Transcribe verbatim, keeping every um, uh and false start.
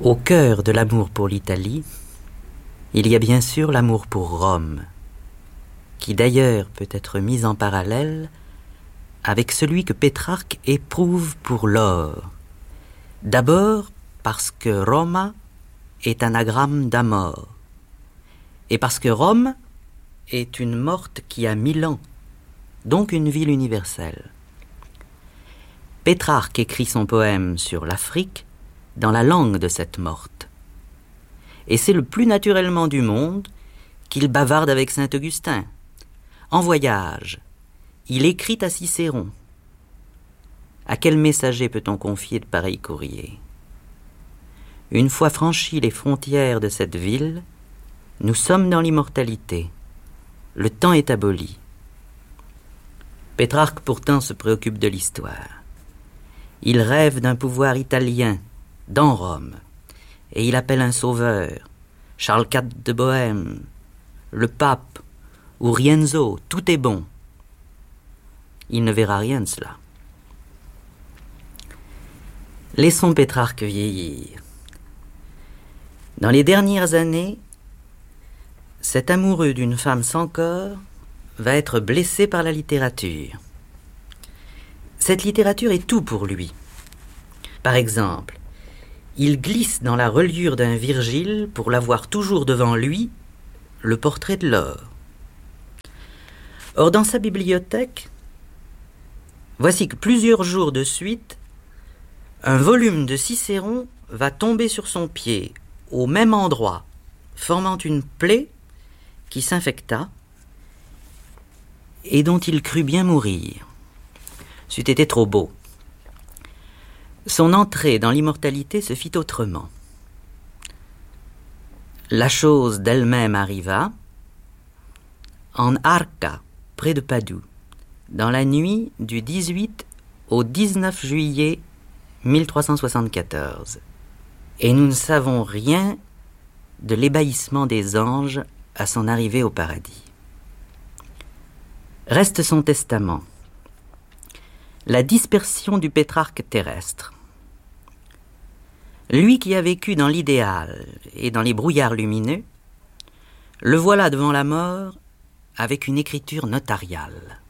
Au cœur de l'amour pour l'Italie, il y a bien sûr l'amour pour Rome, qui d'ailleurs peut être mis en parallèle avec celui que Pétrarque éprouve pour l'or. D'abord parce que Roma est anagramme d'amor, et parce que Rome est une morte qui a mille ans, donc une ville universelle. Pétrarque écrit son poème sur l'Afrique dans la langue de cette morte. Et c'est le plus naturellement du monde qu'il bavarde avec Saint-Augustin. En voyage, il écrit à Cicéron. À quel messager peut-on confier de pareils courriers? Une fois franchis les frontières de cette ville, nous sommes dans l'immortalité. Le temps est aboli. Pétrarque pourtant se préoccupe de l'histoire. Il rêve d'un pouvoir italien dans Rome, et il appelle un sauveur, Charles quatre de Bohême, le pape, ou Rienzo, tout est bon. Il ne verra rien de cela. Laissons Pétrarque vieillir. Dans les dernières années, cet amoureux d'une femme sans corps va être blessé par la littérature. Cette littérature est tout pour lui. Par exemple, il glisse dans la reliure d'un Virgile pour l'avoir toujours devant lui, le portrait de l'or. Or, dans sa bibliothèque, voici que plusieurs jours de suite, un volume de Cicéron va tomber sur son pied, au même endroit, formant une plaie qui s'infecta et dont il crut bien mourir. C'eût été trop beau. Son entrée dans l'immortalité se fit autrement. La chose d'elle-même arriva en Arca, près de Padoue, dans la nuit du dix-huit au dix-neuf juillet mille trois cent soixante-quatorze. Et nous ne savons rien de l'ébahissement des anges à son arrivée au paradis. Reste son testament, la dispersion du Pétrarque terrestre. Lui qui a vécu dans l'idéal et dans les brouillards lumineux, le voilà devant la mort avec une écriture notariale.